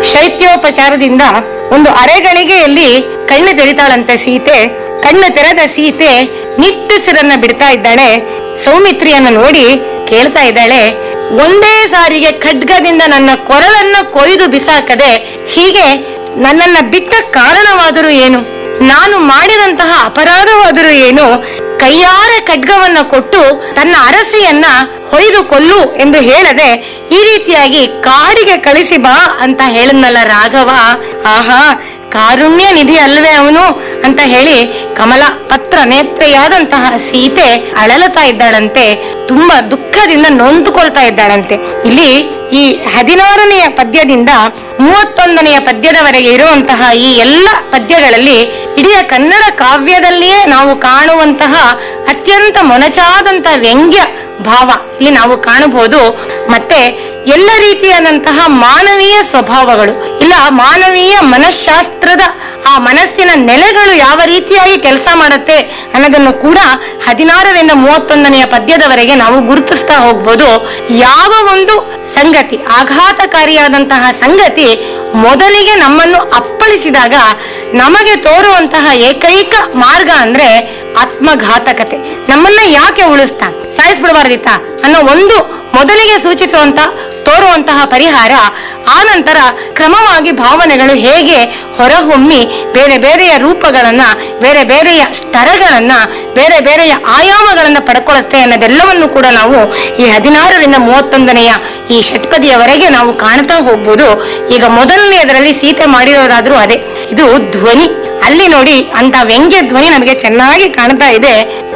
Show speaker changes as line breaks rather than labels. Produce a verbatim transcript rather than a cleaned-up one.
ಶೈತ್ಯೋಪಚಾರದಿಂದ ಒಂದು ಅರೆಗಳಿಗೆಯಲ್ಲಿ ಕಣ್ಣು ತೆರಿತಾಳಂತೆ ಸೀತೆ. ಕಣ್ಣು ತೆರೆದ ಸೀತೆ ನಿಟ್ಟುಸಿರನ್ನ ಬಿಡ್ತಾ ಇದ್ದಾಳೆ. ಸೌಮಿತ್ರಿಯನ್ನ ನೋಡಿ ಕೇಳ್ತಾ ಇದ್ದಾಳೆ, ಒಂದೇ ಸಾರಿಗೆ ಖಡ್ಗದಿಂದ ನನ್ನ ಕೊರಳನ್ನ ಕೊಯ್ದು ಬಿಸಾಕದೆ ಹೀಗೆ ನನ್ನನ್ನ ಬಿಟ್ಟ ಕಾರಣವಾದರೂ ಏನು? ನಾನು ಮಾಡಿದಂತಹ ಅಪರಾಧವಾದರೂ ಏನು? ಕೈಯಾರ ಖಡ್ಗವನ್ನ ಕೊಟ್ಟು ತನ್ನ ಅರಸಿಯನ್ನ ಹೊಯ್ದು ಕೊಲ್ಲು ಎಂದು ಹೇಳದೆ ಈ ರೀತಿಯಾಗಿ ಕಾಡಿಗೆ ಕಳಿಸಿ ಬಾ ಅಂತ ಹೇಳದ್ನಲ್ಲ ರಾಘವ. ಆಹಾ, ಕಾರುಣ್ಯ ನಿಧಿ ಅಲ್ವೇ ಅವನು ಅಂತ ಹೇಳಿ ಕಮಲ ಪತ್ರ ನೇತ್ರೆಯಾದಂತಹ ಸೀತೆ ಅಳಲತಾ ಇದ್ದಾಳಂತೆ. ತುಂಬಾ ದುಃಖದಿಂದ ನೊಂದುಕೊಳ್ತಾ ಇದ್ದಾಳಂತೆ. ಇಲ್ಲಿ ಈ ಹದಿನಾರನೆಯ ಪದ್ಯದಿಂದ ಮೂವತ್ತೊಂದನೆಯ ಪದ್ಯದವರೆಗೆ ಇರುವಂತಹ ಈ ಎಲ್ಲ ಪದ್ಯಗಳಲ್ಲಿ ಇಡೀ ಕನ್ನಡ ಕಾವ್ಯದಲ್ಲಿಯೇ ನಾವು ಕಾಣುವಂತಹ ಅತ್ಯಂತ ಮೊನಚಾದಂತಹ ವ್ಯಂಗ್ಯ ಭಾವ ಇಲ್ಲಿ ನಾವು ಕಾಣಬಹುದು. ಮತ್ತೆ ಎಲ್ಲ ರೀತಿಯಾದಂತಹ ಮಾನವೀಯ ಸ್ವಭಾವಗಳು ಇಲ್ಲ, ಮಾನವೀಯ ಮನಃಶಾಸ್ತ್ರದ ಆ ಮನಸ್ಸಿನ ನೆಲೆಗಳು ಯಾವ ರೀತಿಯಾಗಿ ಕೆಲಸ ಮಾಡುತ್ತೆ ಅನ್ನೋದನ್ನು ಕೂಡ ಹದಿನಾರರಿಂದ ಮೂವತ್ತೊಂದನೆಯ ಪದ್ಯದವರೆಗೆ ನಾವು ಗುರುತಿಸ್ತಾ ಹೋಗ್ಬೋದು. ಯಾವ ಒಂದು ಸಂಗತಿ ಆಘಾತಕಾರಿಯಾದಂತಹ ಸಂಗತಿ ಮೊದಲಿಗೆ ನಮ್ಮನ್ನು ಅಪ್ಪಳಿಸಿದಾಗ ನಮಗೆ ತೋರುವಂತಹ ಏಕೈಕ ಮಾರ್ಗ ಅಂದ್ರೆ ಆತ್ಮಘಾತಕತೆ. ನಮ್ಮನ್ನ ಯಾಕೆ ಉಳಿಸ್ತಾ ಸಾಯಿಸ್ಬಿಡಬಾರ್ದಿತ್ತ ಅನ್ನೋ ಒಂದು ಮೊದಲಿಗೆ ಸೂಚಿಸುವಂತ ತೋರುವಂತಹ ಪರಿಹಾರ. ಆ ನಂತರ ಕ್ರಮವಾಗಿ ಭಾವನೆಗಳು ಹೇಗೆ ಹೊರಹೊಮ್ಮಿ ಬೇರೆ ಬೇರೆಯ ರೂಪಗಳನ್ನ, ಬೇರೆ ಬೇರೆಯ ಸ್ತರಗಳನ್ನ, ಬೇರೆ ಬೇರೆಯ ಆಯಾಮಗಳನ್ನ ಪಡ್ಕೊಳ್ಳುತ್ತೆ ಅನ್ನೋದೆಲ್ಲವನ್ನು ಕೂಡ ನಾವು ಈ ಹದಿನಾರರಿಂದ ಮೂವತ್ತೊಂದನೆಯ ಈ ಷಟ್ಪದಿಯವರೆಗೆ ನಾವು ಕಾಣ್ತಾ ಹೋಗ್ಬೋದು. ಈಗ ಮೊದಲನೆಯದರಲ್ಲಿ ಸೀತೆ ಮಾಡಿರೋದಾದ್ರೂ ಅದೇ, ಇದು ಧ್ವನಿ. ಅಲ್ಲಿ ನೋಡಿ ಅಂತ ವ್ಯಂಗ್ಯ ಧ್ವನಿ ನಮಗೆ ಚೆನ್ನಾಗಿ ಕಾಣ್ತಾ ಇದೆ.